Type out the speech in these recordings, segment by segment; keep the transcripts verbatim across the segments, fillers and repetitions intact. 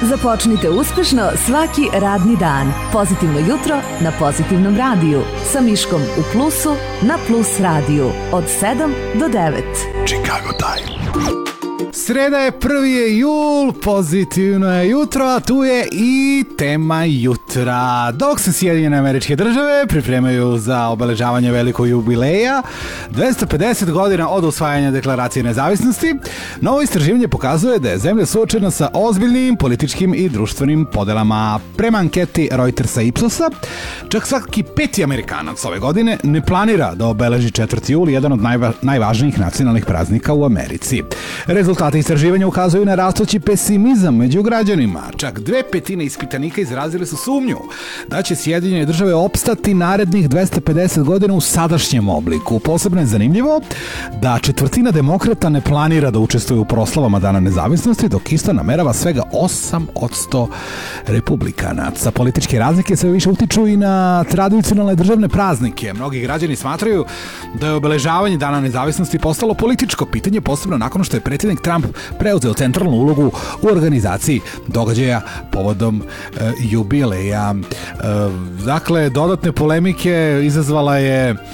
Započnite uspešno svaki radni dan. Pozitivno jutro na Pozitivnom radiju. Sa Miškom u Plusu na Plus radiju. Od sedam do devet. Chicago Time. Sreda je, prvi je jul, pozitivno je jutro, a tu je i tema jutra. Dok se Sjedinjene Američke Države pripremaju za obeležavanje velikog jubileja, dvesta pedeset godina od usvajanja Deklaracije nezavisnosti, novo istraživanje pokazuje da je zemlja suočena sa ozbiljnim političkim i društvenim podelama. Prema anketi Reutersa i Ipsosa, čak svaki peti Amerikanac ove godine ne planira da obeleži četvrti jul, jedan od najva, najvažnijih nacionalnih praznika u Americi. Rezultati istraživanja ukazuju na rastući pesimizam među građanima. Čak dve petine ispitanika izrazile su sumnju da će Sjedinjene Države opstati narednih dvesta pedeset godina u sadašnjem obliku. Posebno je zanimljivo da četvrtina demokrata ne planira da učestvuje u proslavama Dana nezavisnosti, dok isto namerava svega osam posto republikanaca. Političke razlike sve više utiču i na tradicionalne državne praznike. Mnogi građani smatraju da je obeležavanje Dana nezavisnosti postalo političko pitanje, posebno nakon što je predsjednik Trump preuzeo centralnu ulogu u organizaciji događaja povodom e, jubileja. E, dakle, dodatne polemike izazvala je e,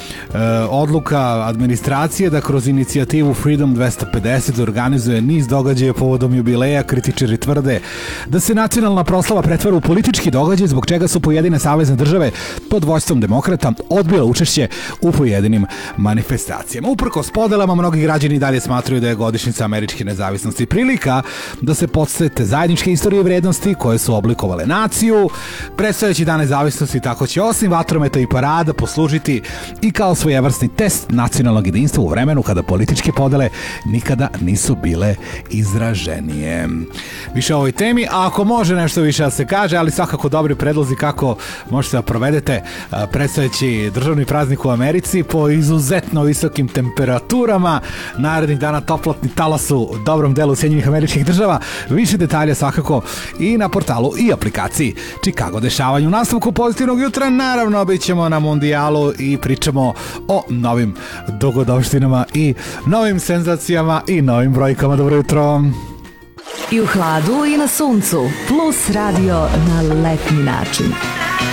odluka administracije da kroz inicijativu Freedom dvesta pedeset organizuje niz događaja povodom jubileja. Kritičari tvrde da se nacionalna proslava pretvara u politički događaj, zbog čega su pojedine savezne države pod vođstvom demokrata odbile učešće u pojedinim manifestacijama. Uprkos podelama, mnogi građani dalje smatraju da je godišnjica američke nezavisnosti prilika da se podsete zajedničke istorije i vrednosti koje su oblikovale naciju. Predstojeći Dan nezavisnosti tako će osim vatrometa i parada poslužiti i kao svojevrsni test nacionalnog jedinstva u vremenu kada političke podele nikada nisu bile izraženije. Više o ovoj temi, a ako može nešto više da se kaže, ali svakako dobri predlozi kako možete da provedete predstojeći državni praznik u Americi po izuzetno visokim temperaturama. Narednih dana toplotni talas u dobrom delu Sjedinjenih Američkih Država. Više detalja svakako i na portalu i aplikaciji Chicago dešavanja. U nastavku Pozitivnog jutra naravno bit ćemo na Mundijalu i pričamo o novim dogodovštinama i novim senzacijama i novim brojkama. Dobro jutro. I u hladu i na suncu. Plus radio na letnji način.